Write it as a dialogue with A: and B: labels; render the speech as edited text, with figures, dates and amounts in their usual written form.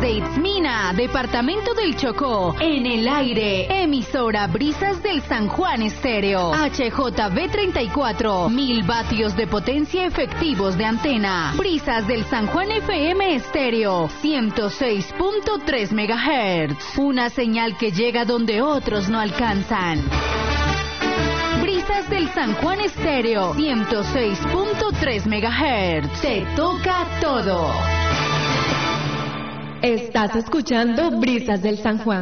A: desde Itzmina, departamento del Chocó, en el aire, emisora Brisas del San Juan Estéreo, HJB 34, 1000 vatios de potencia efectivos de antena, Brisas del San Juan FM Estéreo, 106.3 MHz, una señal que llega donde otros no alcanzan. Brisas del San Juan Estéreo, 106.3 MHz, te toca todo.
B: Estás escuchando Brisas del San Juan.